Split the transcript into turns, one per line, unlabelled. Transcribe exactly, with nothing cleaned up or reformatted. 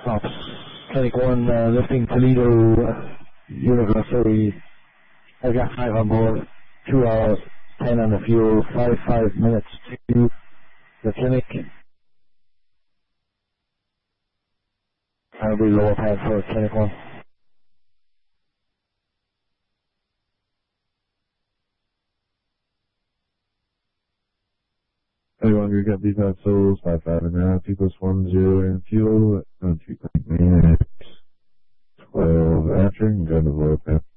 Ops. Clinic one, uh, lifting Toledo uh, University. I got five on board, two hours, ten on the fuel, five, five minutes to the clinic. I'll be lower pad for clinic one.
Anyone who got these five souls, five, five and a half, two plus one, zero, and fuel, uh, two, nine, twelve after, and go to lower pad.